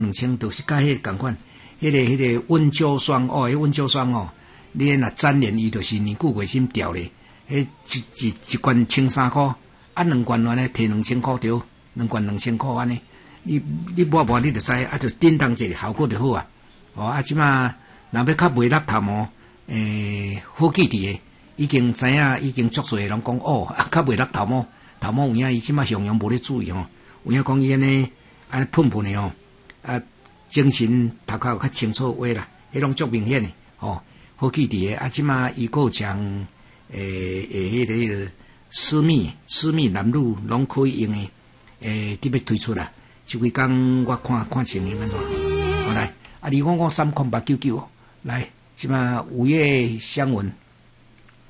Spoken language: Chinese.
2000都是甲迄共款，迄个温胶霜哦，迄温胶霜哦，你若粘连伊就是年久月心掉咧，迄一罐13块，啊2罐安尼摕2000块着，2罐2000块安尼，你摸你就知，啊就叮当者效果就好啊。哦啊，即马若要较袂落头毛，好记伫诶，已经知影，已经足侪人讲哦，啊较袂落头毛，头毛有影伊即马常常无咧注意吼，有影讲伊安尼喷诶吼。啊，精神头壳较清楚话啦，迄拢足明显诶，吼，好记伫诶。啊，即马伊个像迄个私密男女拢可以用诶，伫要推出啦。即几工我看情形安怎？好来，啊，你讲30899，来，即马午夜相闻。